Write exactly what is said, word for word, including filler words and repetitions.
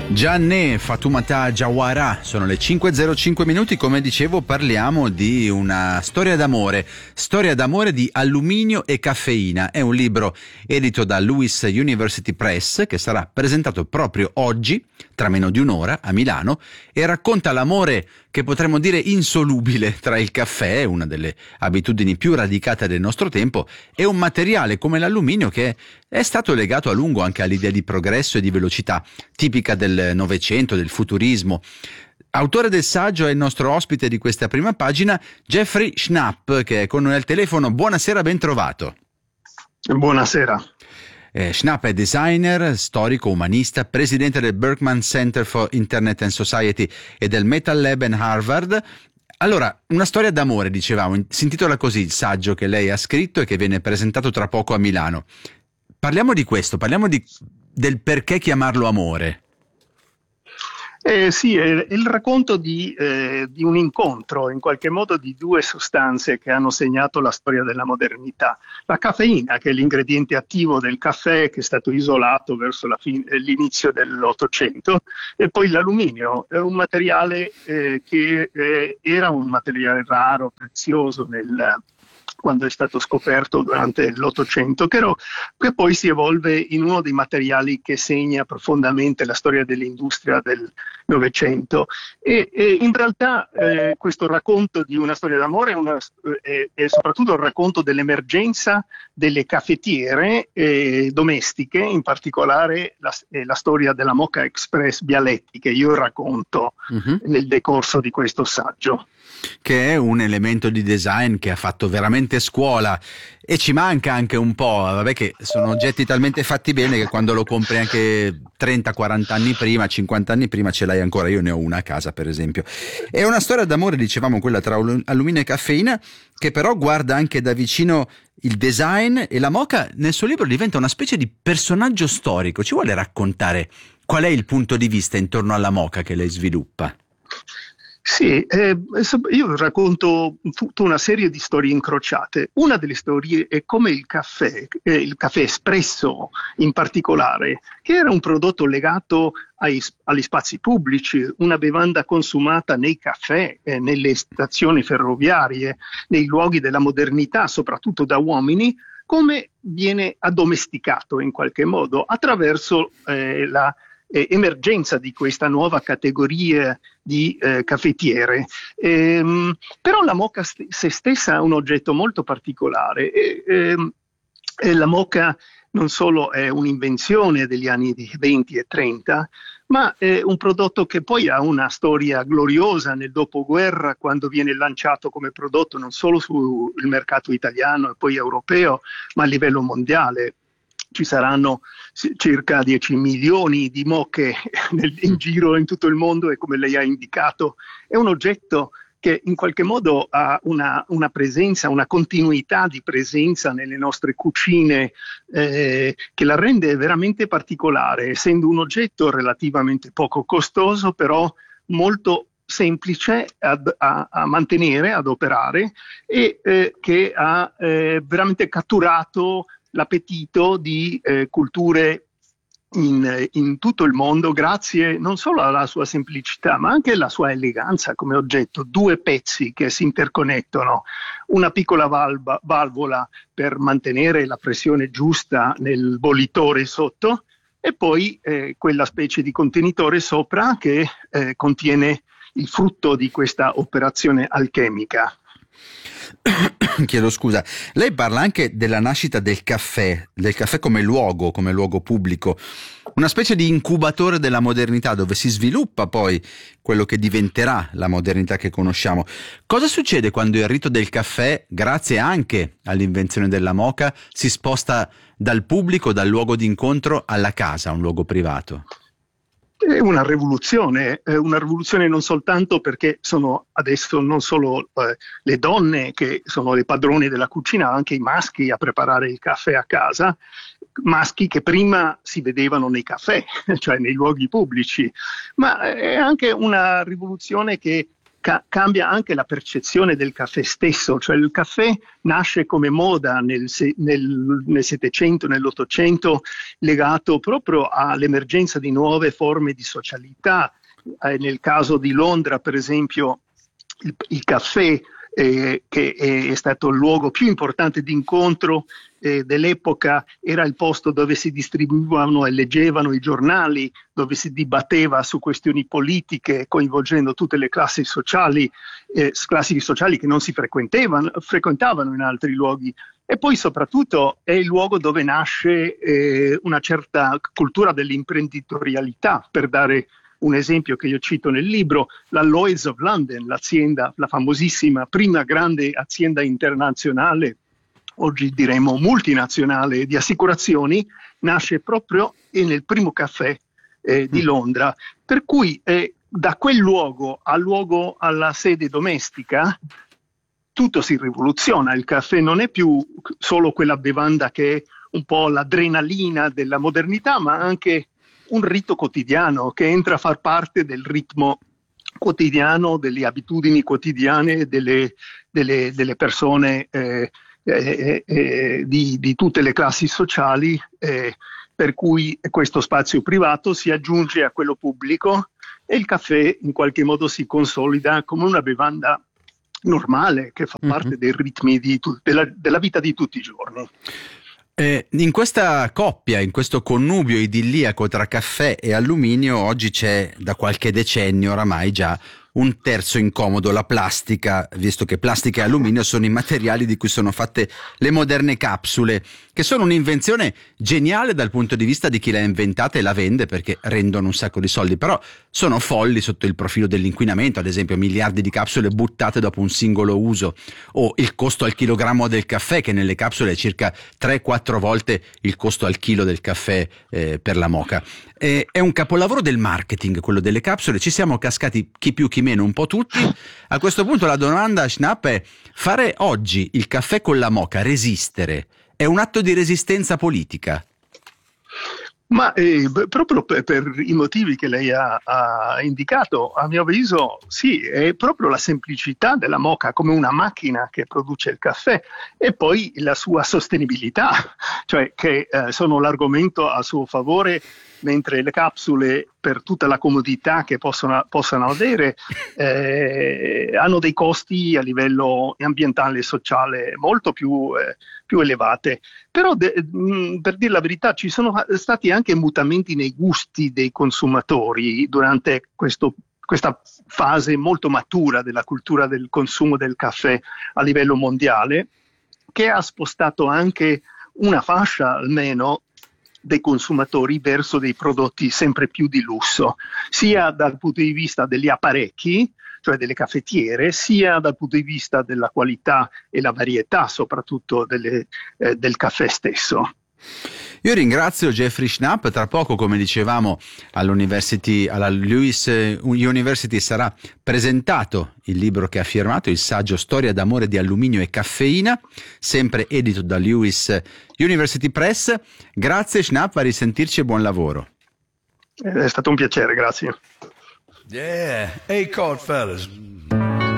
Gianne Fatoumata Jawara, sono le cinque e zero cinque minuti. Come dicevo, parliamo di una storia d'amore, storia d'amore di alluminio e caffeina. È un libro edito da Lewis University Press che sarà presentato proprio oggi, tra meno di un'ora, a Milano, e racconta l'amore che potremmo dire insolubile tra il caffè, una delle abitudini più radicate del nostro tempo, e un materiale come l'alluminio che è stato legato a lungo anche all'idea di progresso e di velocità, tipica del Novecento, del futurismo. Autore del saggio è il nostro ospite di questa prima pagina, Jeffrey Schnapp, che è con noi al telefono. Buonasera, ben trovato. Buonasera. Eh, Schnapp è designer, storico, umanista, presidente del Berkman Center for Internet and Society e del Metal Lab in Harvard. Allora, una storia d'amore, dicevamo, si intitola così il saggio che lei ha scritto e che viene presentato tra poco a Milano. Parliamo di questo, parliamo di, del perché chiamarlo amore. Eh, sì, è il racconto di, eh, di un incontro, in qualche modo, di due sostanze che hanno segnato la storia della modernità. La caffeina, che è l'ingrediente attivo del caffè, che è stato isolato verso la fine, l'inizio dell'Ottocento, e poi l'alluminio, è un materiale eh, che eh, era un materiale raro, prezioso nel quando è stato scoperto durante l'Ottocento, che, ero, che poi si evolve in uno dei materiali che segna profondamente la storia dell'industria del Novecento. E, e in realtà eh, questo racconto di una storia d'amore è, una, è, è soprattutto il racconto dell'emergenza delle caffettiere eh, domestiche, in particolare la, eh, la storia della Mocha Express Bialetti, che io racconto uh-huh. nel decorso di questo saggio. Che è un elemento di design che ha fatto veramente scuola e ci manca anche un po', vabbè, che sono oggetti talmente fatti bene che quando lo compri anche trenta quaranta anni prima, cinquanta anni prima ce l'hai ancora. Io ne ho una a casa, per esempio. È una storia d'amore, dicevamo, quella tra alluminio e caffeina, che però guarda anche da vicino il design, e la Mocha nel suo libro diventa una specie di personaggio storico. Ci vuole raccontare qual è il punto di vista intorno alla Mocha che lei sviluppa? Sì, eh, io racconto tutta una serie di storie incrociate. Una delle storie è come il caffè, eh, il caffè espresso in particolare, che era un prodotto legato ai, agli spazi pubblici, una bevanda consumata nei caffè, eh, nelle stazioni ferroviarie, nei luoghi della modernità, soprattutto da uomini, come viene addomesticato in qualche modo attraverso eh, la Eh, emergenza di questa nuova categoria di eh, caffettiere. Ehm, però la Mocha st- se stessa è un oggetto molto particolare. E, ehm, e la Mocha non solo è un'invenzione degli anni venti e trenta, ma è un prodotto che poi ha una storia gloriosa nel dopoguerra, quando viene lanciato come prodotto non solo sul mercato italiano e poi europeo, ma a livello mondiale. Ci saranno circa dieci milioni di moche nel, in giro in tutto il mondo, e come lei ha indicato è un oggetto che in qualche modo ha una, una presenza, una continuità di presenza nelle nostre cucine eh, che la rende veramente particolare, essendo un oggetto relativamente poco costoso, però molto semplice ad, a, a mantenere, ad operare, e eh, che ha eh, veramente catturato l'appetito di eh, culture in, in tutto il mondo, grazie non solo alla sua semplicità, ma anche alla sua eleganza come oggetto. Due pezzi che si interconnettono, una piccola valva, valvola per mantenere la pressione giusta nel bollitore sotto, e poi eh, quella specie di contenitore sopra che eh, contiene il frutto di questa operazione alchemica. Chiedo scusa, lei parla anche della nascita del caffè, del caffè come luogo, come luogo pubblico, una specie di incubatore della modernità dove si sviluppa poi quello che diventerà la modernità che conosciamo. Cosa succede quando il rito del caffè, grazie anche all'invenzione della Mocha, si sposta dal pubblico, dal luogo di incontro alla casa, un luogo privato? È una rivoluzione, è una rivoluzione non soltanto perché sono adesso non solo eh, le donne che sono le padrone della cucina, ma anche i maschi a preparare il caffè a casa, maschi che prima si vedevano nei caffè, cioè nei luoghi pubblici, ma è anche una rivoluzione che ca- cambia anche la percezione del caffè stesso, cioè il caffè nasce come moda nel, se- nel, nel Settecento, nell'Ottocento, legato proprio all'emergenza di nuove forme di socialità. Eh, nel caso di Londra, per esempio, il, il caffè Eh, che è stato il luogo più importante di incontro eh, dell'epoca, era il posto dove si distribuivano e leggevano i giornali, dove si dibatteva su questioni politiche, coinvolgendo tutte le classi sociali, eh, classi sociali che non si frequentavano, frequentavano in altri luoghi. E poi soprattutto è il luogo dove nasce eh, una certa cultura dell'imprenditorialità, per dare un esempio che io cito nel libro. La Lloyd's of London, l'azienda, la famosissima prima grande azienda internazionale, oggi diremo multinazionale, di assicurazioni, nasce proprio nel primo caffè eh, di Londra. Per cui eh, da quel luogo al luogo alla sede domestica tutto si rivoluziona. Il caffè non è più solo quella bevanda che è un po' l'adrenalina della modernità, ma anche un rito quotidiano che entra a far parte del ritmo quotidiano, delle abitudini quotidiane delle, delle, delle persone eh, eh, eh, di, di tutte le classi sociali, eh, per cui questo spazio privato si aggiunge a quello pubblico e il caffè in qualche modo si consolida come una bevanda normale che fa parte mm-hmm. dei ritmi di tu- della, della vita di tutti i giorni. Eh, in questa coppia, in questo connubio idilliaco tra caffè e alluminio, oggi c'è da qualche decennio oramai già un terzo incomodo, la plastica, visto che plastica e alluminio sono i materiali di cui sono fatte le moderne capsule, che sono un'invenzione geniale dal punto di vista di chi l'ha inventata e la vende, perché rendono un sacco di soldi, però sono folli sotto il profilo dell'inquinamento, ad esempio miliardi di capsule buttate dopo un singolo uso, o il costo al chilogrammo del caffè, che nelle capsule è circa tre quattro volte il costo al chilo del caffè eh, per la moka. Eh, è un capolavoro del marketing quello delle capsule, ci siamo cascati chi più chi meno, un po' tutti. A questo punto la domanda, Schnapp, è: fare oggi il caffè con la moka, resistere, è un atto di resistenza politica? Ma eh, proprio per, per i motivi che lei ha, ha indicato, a mio avviso sì, è proprio la semplicità della moka come una macchina che produce il caffè, e poi la sua sostenibilità, cioè che eh, sono l'argomento a suo favore, mentre le capsule, per tutta la comodità che possono, possano avere, eh, hanno dei costi a livello ambientale e sociale molto più, eh, più elevate. Però, de, mh, per dire la verità, ci sono stati anche mutamenti nei gusti dei consumatori durante questo, questa fase molto matura della cultura del consumo del caffè a livello mondiale, che ha spostato anche una fascia almeno dei consumatori verso dei prodotti sempre più di lusso, sia dal punto di vista degli apparecchi, cioè delle caffettiere, sia dal punto di vista della qualità e la varietà, soprattutto delle, eh, del caffè stesso. Io ringrazio Jeffrey Schnapp. Tra poco, come dicevamo, all'University, alla Lewis University sarà presentato il libro che ha firmato, il saggio Storia d'amore di alluminio e caffeina, sempre edito da Lewis University Press. Grazie Schnapp, a risentirci e buon lavoro. È stato un piacere, grazie. Yeah, hey, Cod fellas.